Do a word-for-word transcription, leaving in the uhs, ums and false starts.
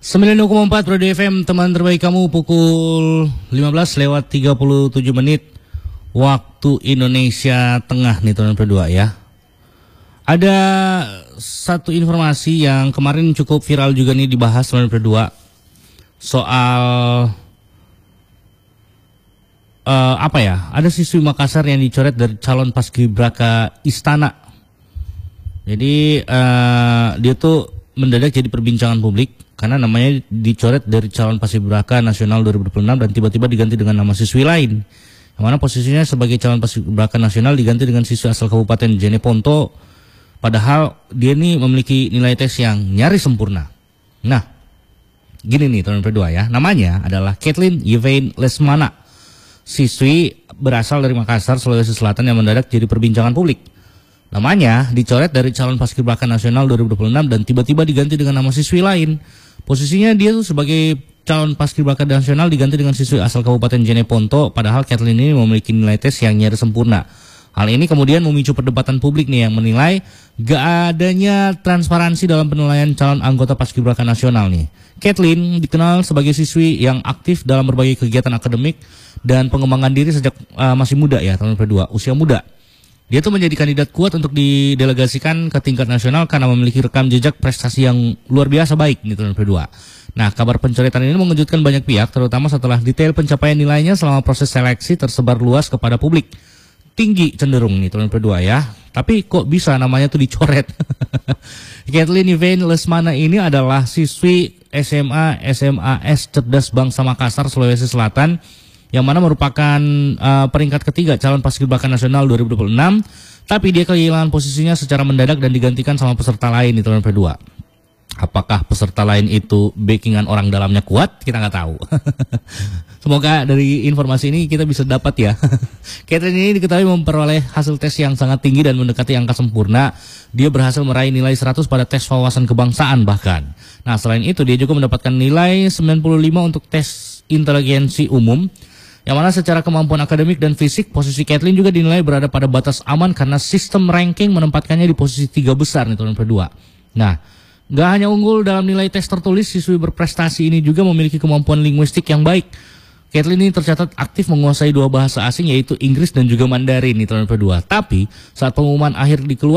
sembilan puluh koma empat Radio F M, teman terbaik kamu, pukul lima belas lewat tiga puluh tujuh menit waktu Indonesia Tengah nih teman berdua ya. Ada satu informasi yang kemarin cukup viral juga nih dibahas teman berdua soal uh, apa ya? Ada siswi Makassar yang dicoret dari calon paskibraka Istana. Jadi uh, dia tuh mendadak jadi perbincangan publik karena namanya dicoret dari calon paskibraka nasional dua ribu dua puluh enam dan tiba-tiba diganti dengan nama siswi lain. Yang mana posisinya sebagai calon paskibraka nasional diganti dengan siswi asal Kabupaten Jeneponto, padahal dia ini memiliki nilai tes yang nyaris sempurna. Nah, gini nih teman berdua ya, namanya adalah Kathleen Yvain Lesmana, siswi berasal dari Makassar, Sulawesi Selatan yang mendadak jadi perbincangan publik. Namanya dicoret dari calon paskibraka nasional dua ribu dua puluh enam dan tiba-tiba diganti dengan nama siswi lain. Posisinya dia tuh sebagai calon paskibraka nasional diganti dengan siswi asal Kabupaten Jeneponto, padahal Kathleen ini memiliki nilai tes yang nyaris sempurna. Hal ini kemudian memicu perdebatan publik nih yang menilai gak adanya transparansi dalam penilaian calon anggota paskibraka nasional nih. Kathleen dikenal sebagai siswi yang aktif dalam berbagai kegiatan akademik dan pengembangan diri sejak uh, masih muda ya, teman berdua, usia muda. Dia tuh menjadi kandidat kuat untuk didelegasikan ke tingkat nasional karena memiliki rekam jejak prestasi yang luar biasa baik nih teman berdua. Nah, kabar pencoretan ini mengejutkan banyak pihak, terutama setelah detail pencapaian nilainya selama proses seleksi tersebar luas kepada publik. Tinggi cenderung nih teman berdua ya. Tapi kok bisa namanya tuh dicoret? Kathleen Yvain Lesmana ini adalah siswi S M A S M A S Cerdas Bangsa Makassar, Sulawesi Selatan, yang mana merupakan uh, peringkat ketiga calon paskibraka nasional dua ribu dua puluh enam, tapi dia kehilangan posisinya secara mendadak dan digantikan sama peserta lain di tahun kedua. Apakah peserta lain itu backingan orang dalamnya kuat? Kita nggak tahu. Semoga dari informasi ini kita bisa dapat ya. Kathleen ini diketahui memperoleh hasil tes yang sangat tinggi dan mendekati angka sempurna. Dia berhasil meraih nilai seratus pada tes wawasan kebangsaan bahkan. Nah, selain itu dia juga mendapatkan nilai sembilan puluh lima untuk tes inteligensi umum, yang mana secara kemampuan akademik dan fisik, posisi Kathleen juga dinilai berada pada batas aman karena sistem ranking menempatkannya di posisi tiga besar nih tahun kedua. Nah, gak hanya unggul dalam nilai tes tertulis, siswi berprestasi ini juga memiliki kemampuan linguistik yang baik. Kathleen ini tercatat aktif menguasai dua bahasa asing yaitu Inggris dan juga Mandarin nih tahun kedua. Tapi saat pengumuman akhir dikeluarkan,